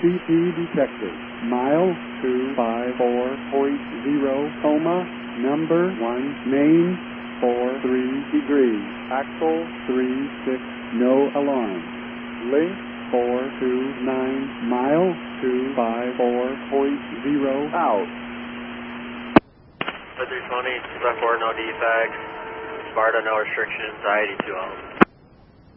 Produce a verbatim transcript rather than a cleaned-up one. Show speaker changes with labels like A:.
A: C P detected. Mile two five four point zero, coma, number one, main, four three degrees, axle three six, no alarm. Link four two nine, mile two five four point zero, out.
B: three twenty, seven four, no defects. Sparta, no restrictions, I eighty-two out.